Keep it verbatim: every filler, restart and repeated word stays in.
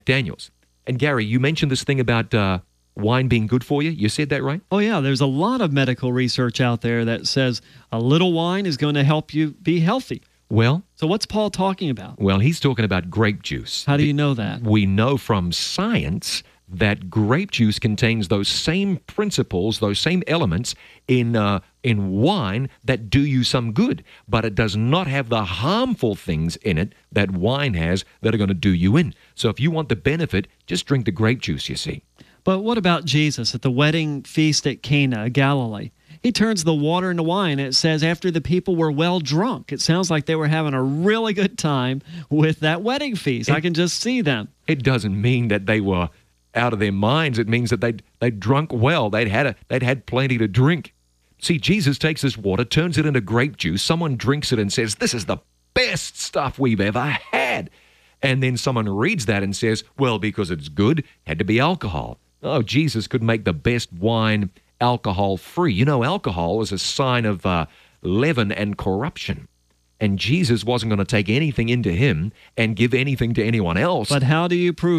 Daniels. And Gary, you mentioned this thing about uh, wine being good for you. You said that right? Oh, yeah. There's a lot of medical research out there that says a little wine is going to help you be healthy. Well, so what's Paul talking about? Well, he's talking about grape juice. How do you know that? We know from science that grape juice contains those same principles, those same elements in uh, in wine that do you some good, but it does not have the harmful things in it that wine has that are going to do you in. So if you want the benefit, just drink the grape juice, you see. But what about Jesus at the wedding feast at Cana, Galilee? He turns the water into wine, and it says after the people were well drunk. It sounds like they were having a really good time with that wedding feast. It, I can just see them. It doesn't mean that they were out of their minds. It means that they'd, they'd drunk well. They'd had, a, they'd had plenty to drink. See, Jesus takes this water, turns it into grape juice. Someone drinks it and says, this is the best stuff we've ever had. And then someone reads that and says, well, because it's good, it had to be alcohol. Oh, Jesus could make the best wine alcohol-free. You know, alcohol is a sign of uh, leaven and corruption. And Jesus wasn't going to take anything into him and give anything to anyone else. But how do you prove